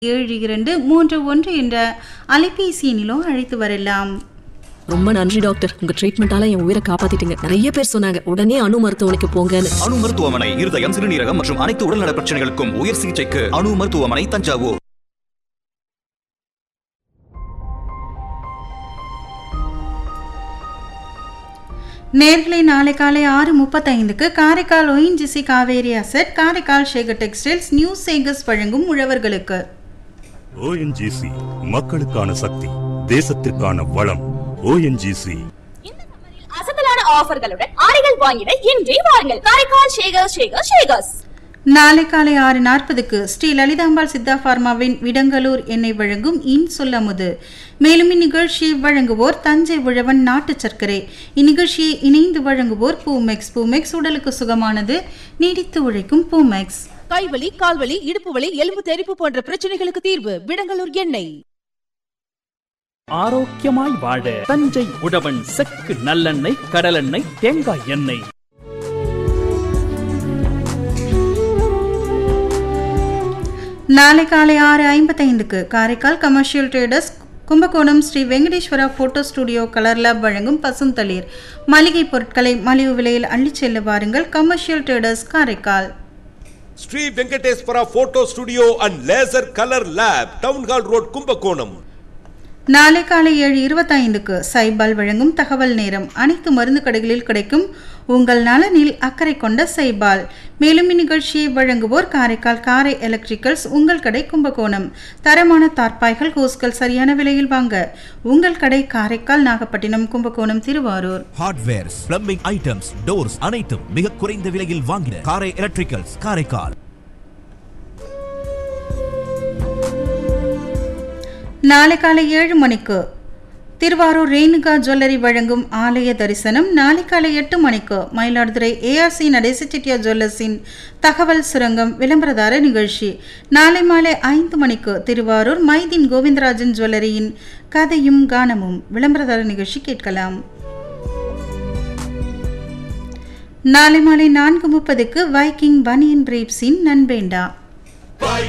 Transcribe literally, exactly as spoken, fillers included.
ஏழு இரண்டு மூன்று ஒன்று என்ற அலைபேசி எண்ணிலோ அழைத்து வரலாம். ரொம்ப நன்றி டாக்டர், உங்க ட்ரீட்மெண்டால என் உயிரை காப்பாத்திட்டீங்க. நிறைய பேர் சொன்னாங்க உடனே அணு மருத்துவமனைக்கு போங்கன்னு. அணு மருத்துவமனை இருதயம், சிறுநீரகம் மற்றும் அனைத்து உடல்நல பிரச்சனைகளுக்கும் உயர் சிகிச்சைக்கு அணு மருத்துவமனை, தஞ்சாவூர். நேர்களை நாளை காலை ஆறு முப்பத்தைந்துக்கு Karaikal ONGC Kaveri asset, Karaikal Sekar textiles, new Sekar's வழங்கும் உழவர்களுக்கு. ஓஎன்ஜிசி மக்களுக்கான சக்தி, தேசத்திற்கான வளம். ஓஎன்ஜிசி அசத்தலான ஆஃபர்களுடன் ஆடைகள் வாங்கிட இன்றே வாருங்கள். காரைக்கால் சேகர் சேகர் சேகர்ஸ். நாளை காலை ஆறு நாற்பதுக்கு ஸ்ரீ லலிதாம்பாள் சித்தா பார்மாவின் விடங்கலூர் எண்ணெய் வழங்கும் இன் சொல்லமுது. மேலும் இந்நிகழ்ச்சியை வழங்குவோர் தஞ்சை உழவன் நாட்டு சர்க்கரை. இந்நிகழ்ச்சியை இணைந்து வழங்குவோர் பூமெக்ஸ். பூமெக்ஸ் உடலுக்கு சுகமானது, நீடித்து உழைக்கும் பூமெக்ஸ். கைவலி, கால்வலி, இடுப்பு வலி, எலும்பு தெறிப்பு போன்ற பிரச்சனைகளுக்கு தீர்வு விடங்கலூர் எண்ணெய். ஆரோக்கியமாய் வாழ தஞ்சை உழவன் செக்கு நல்லெண்ணெய், கடலெண்ணெய், தேங்காய் எண்ணெய். நாளை காலை ஆறு ஐம்பத்தைந்துக்கு Karaikal commercial traders Kumbakonam Sri Venkateswara photo studio colour lab வழங்கும் பசுந்தளிர். மளிகை பொருட்களை மலிவு விலையில் அள்ளிச் செல்ல வாருங்கள். Commercial traders Karaikal. Sri Venkateswara photo studio and laser colour lab, town hall road, Kumbakonam. நாளை காலை ஏழு இருபத்தைந்துக்கு சைபால் வழங்கும் தகவல் நேரம். அனைத்து மருந்து கடைகளில் கிடைக்கும் உங்கள் நலனில் அக்கறை கொண்ட சைபால். மேலும் இந்நிகழ்ச்சியை வழங்குவோர் காரைக்கால் காரை எலக்ட்ரிக்கல்ஸ், உங்கள் கடை கும்பகோணம். தரமான தார்பாய்கள், ஹோஸ்கள் சரியான விலையில் வாங்க உங்கள் கடை Karaikal, Nagapattinam, Kumbakonam, Thiruvarur. Hardwares, plumbing items, doors அனைத்தும் மிக குறைந்த விலையில் வாங்கின காரை எலக்ட்ரிக்கல்ஸ், காரைக்கால். நாளை காலை ஏழு மணிக்கு திருவாரூர் ரேணுகா ஜுவல்லரி வழங்கும் ஆலய தரிசனம். நாளை காலை எட்டு மணிக்கு மயிலாடுதுறை ஏஆர்சி நடேச செட்டியார் ஜுவல்லர்ஸின் தகவல் சுரங்கம் விளம்பரதார நிகழ்ச்சி. நாளை மாலை ஐந்து மணிக்கு திருவாரூர் மைதீன் கோவிந்தராஜன் ஜுவல்லரியின் கதையும் கானமும் விளம்பரதார நிகழ்ச்சி கேட்கலாம். நாளை மாலை நான்கு முப்பதுக்கு வைக்கிங் பனியன் பிரீப்ஸின் நண்பேண்டா.